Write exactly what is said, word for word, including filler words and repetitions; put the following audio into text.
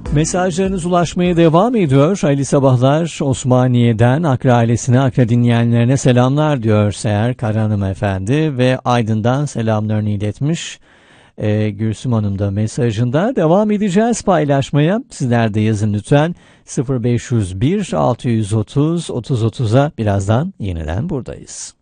Mesajlarınız ulaşmaya devam ediyor. Hayırlı sabahlar. Osmaniye'den Akra ailesine, Akra dinleyenlerine selamlar diyor Seher Kara hanımefendi ve Aydın'dan selamlarını iletmiş. Ee, Gülsüm Hanım da mesajında. Devam edeceğiz paylaşmaya. Sizler de yazın lütfen. sıfır beş yüz bir altı yüz otuz otuz otuza birazdan yeniden buradayız.